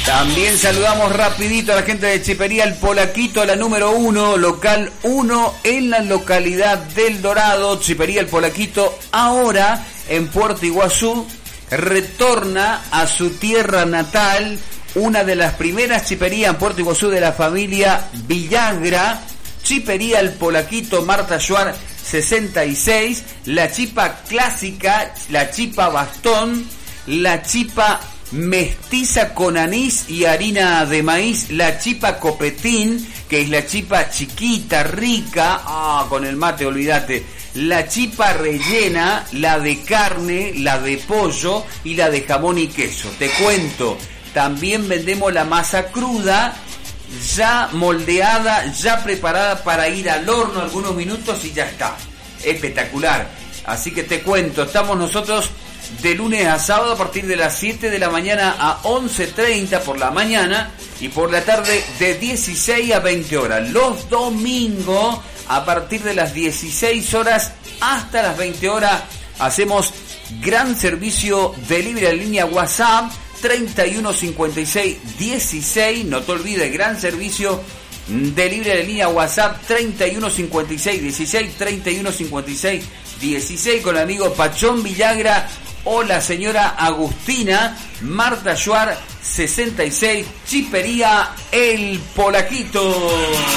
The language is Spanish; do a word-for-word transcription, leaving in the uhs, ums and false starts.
También saludamos rapidito a la gente de Chipería El Polaquito, la número uno, local uno en la localidad del Dorado. Chipería El Polaquito, ahora en Puerto Iguazú, retorna a su tierra natal, una de las primeras chiperías en Puerto Iguazú de la familia Villagra. Chipería El Polaquito, Marta Schwarz sesenta y seis, la chipa clásica, la chipa bastón, la chipa mestiza con anís y harina de maíz, la chipa copetín, que es la chipa chiquita, rica, ah, con el mate, olvídate, la chipa rellena, la de carne, la de pollo y la de jamón y queso. Te cuento, también vendemos la masa cruda, ya moldeada, ya preparada para ir al horno algunos minutos y ya está. Espectacular. Así que te cuento, estamos nosotros de lunes a sábado a partir de las siete de la mañana a once treinta por la mañana y por la tarde de dieciséis a veinte horas. Los domingos a partir de las dieciséis horas hasta las veinte horas hacemos gran servicio delivery en línea WhatsApp treinta y uno cincuenta y seis dieciséis. No te olvides, gran servicio delivery en línea WhatsApp treinta y uno cincuenta y seis dieciséis, treinta y uno cincuenta y seis dieciséis con el amigo Pachón Villagra o la señora Agustina. Marta Schwarz sesenta y seis, Chipería El Polaquito.